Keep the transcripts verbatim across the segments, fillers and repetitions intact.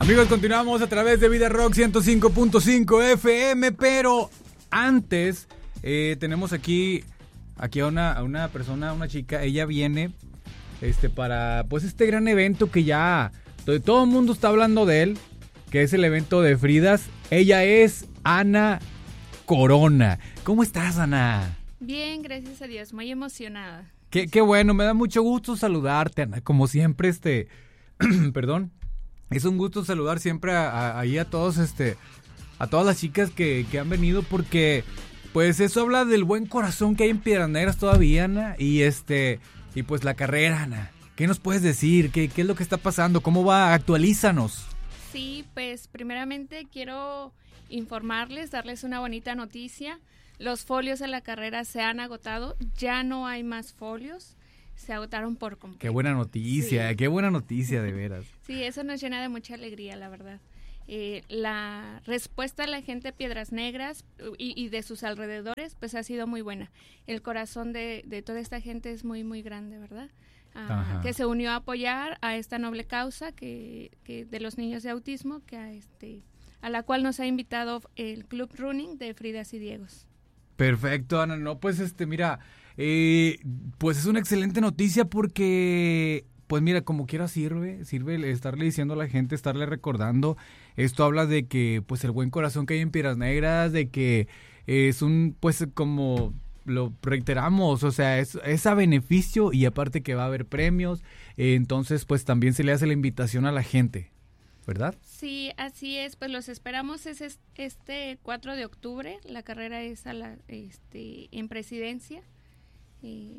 Amigos, continuamos a través de Vida Rock ciento cinco punto cinco F M, pero antes eh, tenemos aquí, aquí a una, a una persona, una chica. Ella viene este, para pues este gran evento que ya todo, todo el mundo está hablando de él, que es el evento de Fridas. Ella es Ana Corona. ¿Cómo estás, Ana? Bien, gracias a Dios, muy emocionada. Qué, qué bueno, me da mucho gusto saludarte, Ana. Como siempre, este, perdón, es un gusto saludar siempre a, a, ahí a todos, este, a todas las chicas que, que han venido, porque, pues, eso habla del buen corazón que hay en Piedras Negras todavía, Ana, y este, y pues la carrera, Ana. ¿Qué nos puedes decir? ¿Qué, qué es lo que está pasando? ¿Cómo va? Actualízanos. Sí, pues, primeramente quiero informarles, darles una bonita noticia. Los folios de la carrera se han agotado, ya no hay más folios, se agotaron por completo. Qué buena noticia, sí. Qué buena noticia, de veras. Sí, eso nos llena de mucha alegría, la verdad. Eh, la respuesta de la gente de Piedras Negras y, y de sus alrededores, pues ha sido muy buena. El corazón de, de toda esta gente es muy, muy grande, ¿verdad? Ah, que se unió a apoyar a esta noble causa que, que de los niños de autismo, que a, este, a la cual nos ha invitado el Club Running de Fridas y Diegos. Perfecto, Ana. No, pues este, mira, eh, pues es una excelente noticia porque, pues mira, como quiera sirve, sirve estarle diciendo a la gente, estarle recordando. Esto habla de que, pues el buen corazón que hay en Piedras Negras, de que es un, pues como lo reiteramos, o sea, es, es a beneficio y aparte que va a haber premios, eh, entonces pues también se le hace la invitación a la gente, ¿verdad? Sí, así es, pues los esperamos es este cuatro de octubre, la carrera es a la, este, en Presidencia. Y,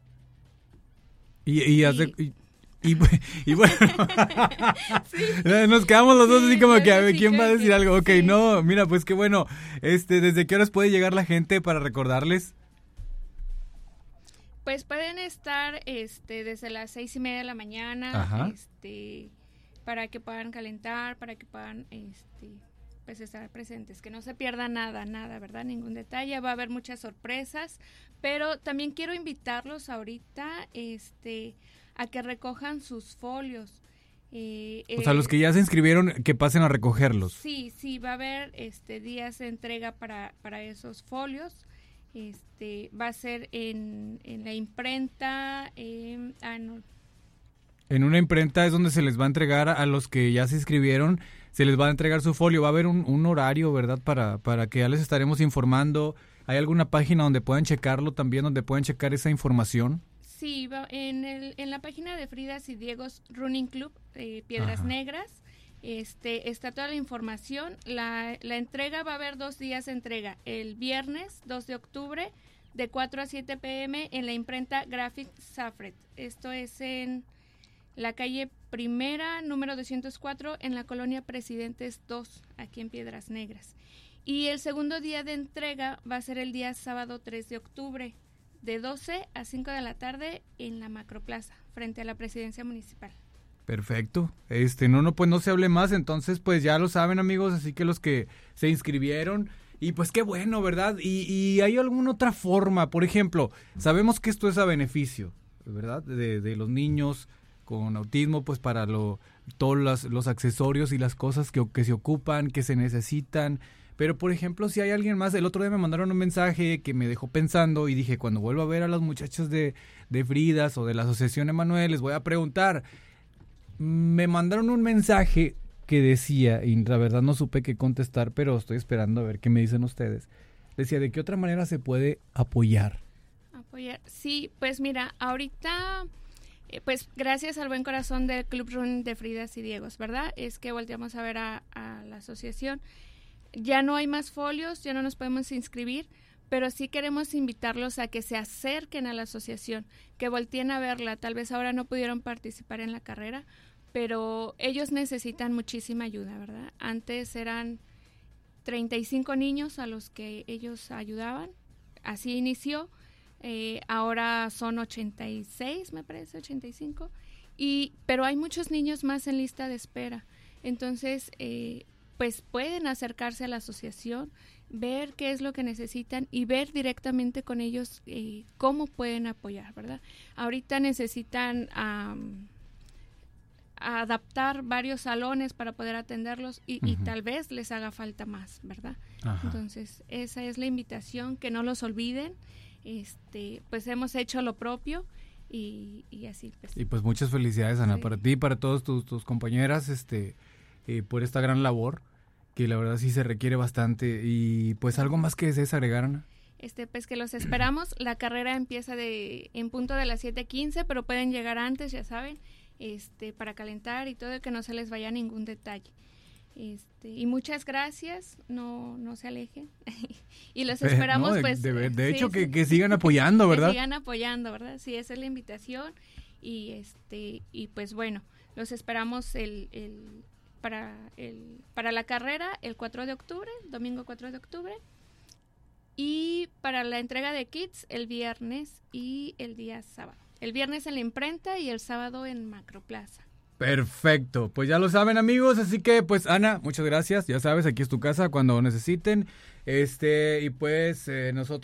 y, y, hace, y, y, y bueno, sí. Nos quedamos los dos sí, así como que a ver, sí, ¿quién va a decir que, algo? Ok, sí. No, mira, pues qué bueno, este, ¿desde qué horas puede llegar la gente para recordarles? Pues pueden estar este, desde las seis y media de la mañana, Ajá. este... para que puedan calentar, para que puedan este, pues estar presentes, que no se pierda nada, nada, ¿verdad? Ningún detalle, va a haber muchas sorpresas, pero también quiero invitarlos ahorita este, a que recojan sus folios. Eh, o sea, eh, los que ya se inscribieron, que pasen a recogerlos. Sí, sí, va a haber este, días de entrega para, para esos folios. Este, va a ser en, en la imprenta, eh, ah, no, En una imprenta es donde se les va a entregar a los que ya se inscribieron, se les va a entregar su folio. Va a haber un, un horario, ¿verdad? Para, para que ya les estaremos informando. ¿Hay alguna página donde puedan checarlo también, donde puedan checar esa información? Sí, va, en, el, en la página de Fridas y Diegos Running Club, eh, Piedras Ajá. Negras, este, está toda la información. La, la entrega va a haber dos días de entrega. El viernes, dos de octubre, de cuatro a siete pm en la imprenta Graphic Safret. Esto es en la calle Primera, número doscientos cuatro, en la colonia Presidentes dos, aquí en Piedras Negras. Y el segundo día de entrega va a ser el día sábado tres de octubre, de doce a cinco de la tarde, en la Macroplaza, frente a la Presidencia Municipal. Perfecto. Este, no, no, pues no se hable más, entonces pues ya lo saben, amigos, así que los que se inscribieron, y pues qué bueno, ¿verdad? Y, y hay alguna otra forma, por ejemplo, sabemos que esto es a beneficio, ¿verdad? De, de los niños con autismo, pues para lo, todos los, los accesorios y las cosas que, que se ocupan, que se necesitan. Pero, por ejemplo, si hay alguien más, el otro día me mandaron un mensaje que me dejó pensando y dije, cuando vuelva a ver a las muchachas de, de Fridas o de la Asociación Emanuel, les voy a preguntar. Me mandaron un mensaje que decía, y la verdad no supe qué contestar, pero estoy esperando a ver qué me dicen ustedes. Decía, ¿de qué otra manera se puede apoyar? Apoyar, sí, pues mira, ahorita... Pues gracias al buen corazón del Club Running de Fridas y Diegos, ¿verdad? Es que volteamos a ver a, a la asociación. Ya no hay más folios, ya no nos podemos inscribir, pero sí queremos invitarlos a que se acerquen a la asociación, que volteen a verla. Tal vez ahora no pudieron participar en la carrera, pero ellos necesitan muchísima ayuda, ¿verdad? Antes eran treinta y cinco niños a los que ellos ayudaban, así inició. Eh, ahora son ochenta y seis, me parece, ochenta y cinco, y, pero hay muchos niños más en lista de espera. Entonces, eh, pues pueden acercarse a la asociación, ver qué es lo que necesitan y ver directamente con ellos eh, cómo pueden apoyar, ¿verdad? Ahorita necesitan um, a adaptar varios salones para poder atenderlos y, uh-huh. y tal vez les haga falta más, ¿verdad? Ajá. Entonces, esa es la invitación, que no los olviden. Este, pues hemos hecho lo propio y, y así. Pues. Y pues muchas felicidades, Ana, sí. para ti y para todos tus, tus compañeras, este, eh, por esta gran labor, que la verdad sí se requiere bastante. Y pues algo más que desees agregar, Ana. Este, pues que los esperamos. La carrera empieza de en punto de las siete quince, pero pueden llegar antes, ya saben, este, para calentar y todo, que no se les vaya ningún detalle. Este, y muchas gracias, no, no se alejen. Y los esperamos, no, de, pues. De, de, de sí, hecho, sí, que, que sigan apoyando, ¿verdad? Que sigan apoyando, ¿verdad? Sí, esa es la invitación. Y este, y pues bueno, los esperamos el, el, para el, para la carrera el cuatro de octubre, domingo cuatro de octubre. Y para la entrega de kits el viernes y el día sábado. El viernes en la imprenta y el sábado en Macroplaza. Perfecto, pues ya lo saben, amigos, así que pues Ana, muchas gracias, ya sabes, aquí es tu casa cuando necesiten, este y pues eh, nosotros